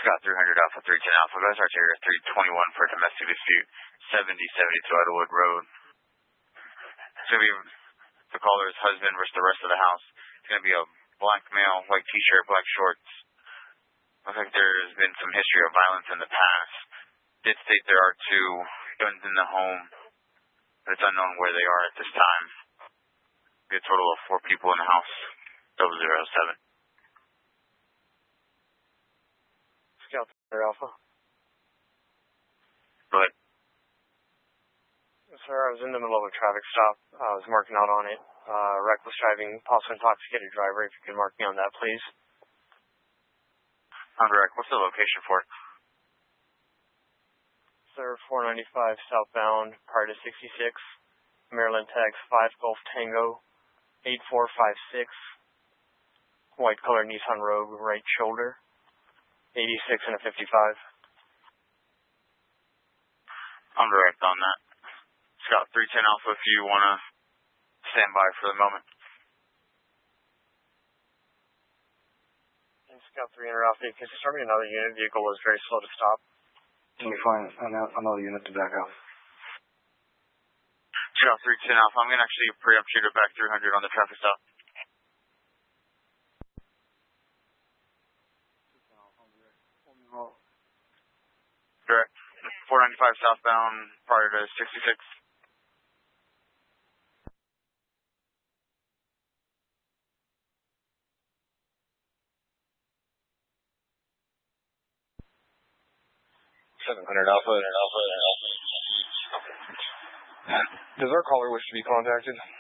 Scott 300 Alpha 310 Alpha, Best Area 321 for domestic dispute, 7072 Idlewood Road. It's going to be the caller's husband versus the rest of the house. It's going to be a black male, white t-shirt, black shorts. Looks like there's been some history of violence in the past. Did state there are 2 guns in the home, but it's unknown where they are at this time. Be a total of 4 people in the house. 007. Scout Alpha. Go ahead. Sir, I was in the middle of a traffic stop. I was marking out on it. Reckless driving, possibly intoxicated driver. If you could mark me on that, please. Direct. What's the location for it? Sir, 495 southbound, prior to 66. Maryland Tax 5 Golf Tango, 8456. White color Nissan Rogue, right shoulder. 86 and a 55. I'm direct on that. Scott 310 Alpha if you want to stand by for the moment. And Scout 300 Alpha, can you start me another unit? Vehicle was very slow to stop. Can you find another unit to back up? Scout 310 Alpha, I'm going to actually preempt you to back 300 on the traffic stop. Direct. 495 southbound prior to 66. Does our caller wish to be contacted?